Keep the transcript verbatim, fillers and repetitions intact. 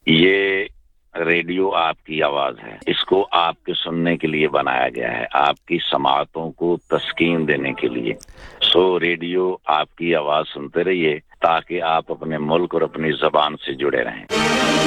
ये रेडियो आपकी आवाज है, इसको आपके सुनने के लिए बनाया गया है, आपकी समातों को तस्कीन देने के लिए। सो रेडियो आपकी आवाज सुनते रहिए ताकि आप अपने मुल्क और अपनी ज़बान से जुड़े रहें।